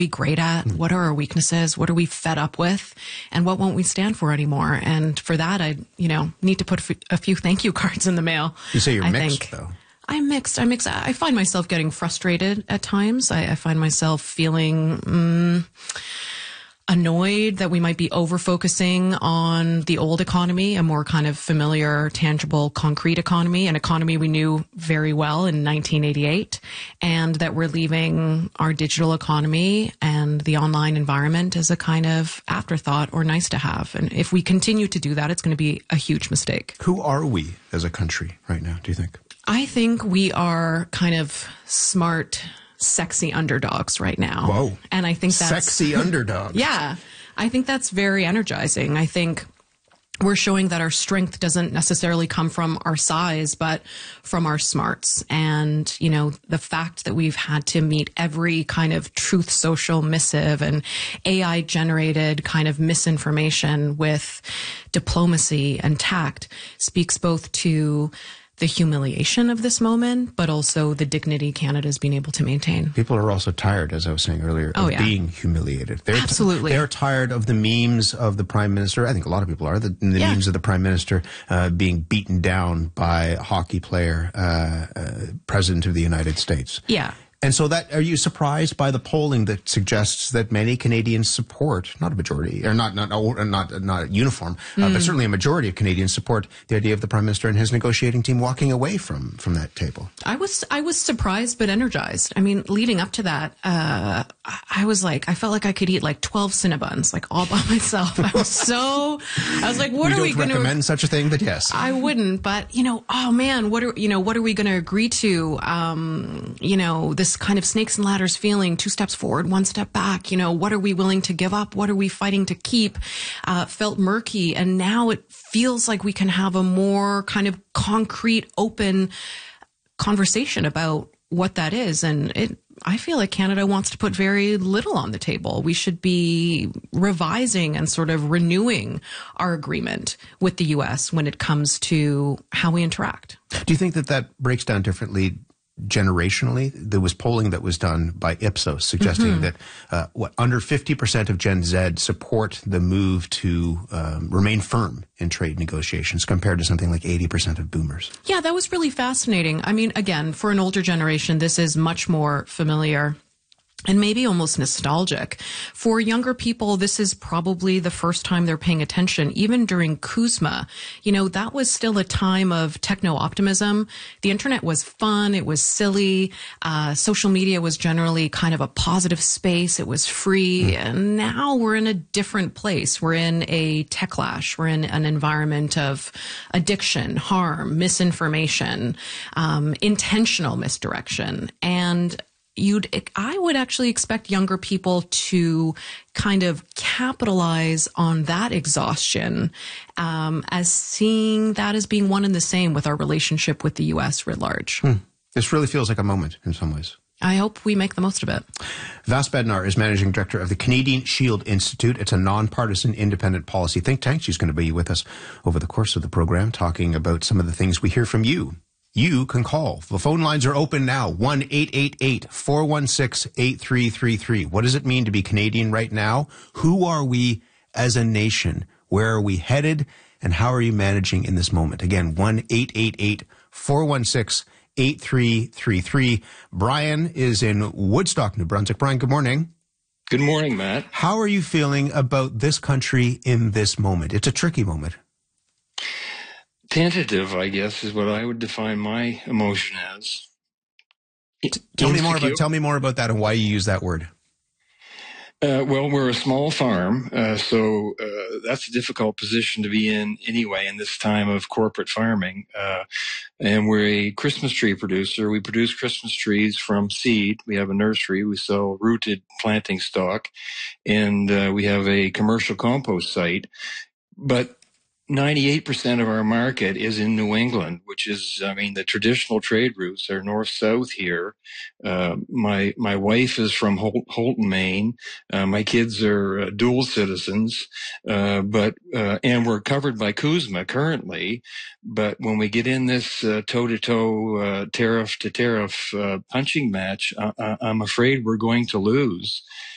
we great at? What are our weaknesses? What are we fed up with? And what won't we stand for anymore? And for that, I, need to put a few thank you cards in the mail. You say you're mixed, though. I'm mixed. I find myself getting frustrated at times. I find myself feeling annoyed that we might be over-focusing on the old economy, a more kind of familiar, tangible, concrete economy, an economy we knew very well in 1988, and that we're leaving our digital economy and the online environment as a kind of afterthought or nice to have. And if we continue to do that, it's going to be a huge mistake. Who are we as a country right now, do you think? I think we are kind of smart, sexy underdogs right now. Whoa. And I think that's sexy underdogs. Yeah. I think that's very energizing. I think we're showing that our strength doesn't necessarily come from our size, but from our smarts. And, the fact that we've had to meet every kind of truth social missive and AI generated kind of misinformation with diplomacy and tact speaks both to the humiliation of this moment, but also the dignity Canada's been able to maintain. People are also tired, as I was saying earlier, of being humiliated. Absolutely. They're tired of the memes of the Prime Minister. I think a lot of people are. The memes of the Prime Minister being beaten down by a hockey player, President of the United States. Yeah. And so are you surprised by the polling that suggests that many Canadians support, not a majority, or not uniform, but certainly a majority of Canadians support the idea of the Prime Minister and his negotiating team walking away from that table? I was surprised but energized. I mean, leading up to that, I felt like I could eat like 12 Cinnabons, like all by myself. I was like, what are we going to recommend such a thing? But yes, I wouldn't. But oh man, what are we going to agree to? This kind of snakes and ladders feeling, 2 steps forward, 1 step back. What are we willing to give up? What are we fighting to keep? Felt murky. And now it feels like we can have a more kind of concrete, open conversation about what that is. And I feel like Canada wants to put very little on the table. We should be revising and sort of renewing our agreement with the U.S. when it comes to how we interact. Do you think that breaks down differently generationally? There was polling that was done by Ipsos suggesting that under 50% of Gen Z support the move to remain firm in trade negotiations compared to something like 80% of boomers. Yeah, that was really fascinating. I mean, again, for an older generation, this is much more familiar and maybe almost nostalgic. For younger people, this is probably the first time they're paying attention. Even during CUSMA, that was still a time of techno-optimism. The internet was fun. It was silly. Social media was generally kind of a positive space. It was free. And now we're in a different place. We're in a techlash. We're in an environment of addiction, harm, misinformation, intentional misdirection. And I would actually expect younger people to kind of capitalize on that exhaustion as seeing that as being one and the same with our relationship with the U.S. writ large. This really feels like a moment in some ways. I hope we make the most of it. Vas Bednar is Managing Director of the Canadian Shield Institute. It's a nonpartisan independent policy think tank. She's going to be with us over the course of the program talking about some of the things we hear from you. You can call. The phone lines are open now. 1-888-416-8333. What does it mean to be Canadian right now? Who are we as a nation? Where are we headed? And how are you managing in this moment? Again, 1-888-416-8333. Brian is in Woodstock, New Brunswick. Brian, good morning. Good morning, Matt. How are you feeling about this country in this moment? It's a tricky moment. Tentative, I guess, is what I would define my emotion as. Tell me more about that and why you use that word. Well, we're a small farm, so that's a difficult position to be in anyway in this time of corporate farming. And we're a Christmas tree producer. We produce Christmas trees from seed. We have a nursery. We sell rooted planting stock, and we have a commercial compost site. But 98% of our market is in New England, which is, the traditional trade routes are north-south here. My wife is from Holton, Maine. My kids are dual citizens, and we're covered by CUSMA currently. But when we get in this toe-to-toe, tariff-to-tariff punching match, I'm afraid we're going to lose.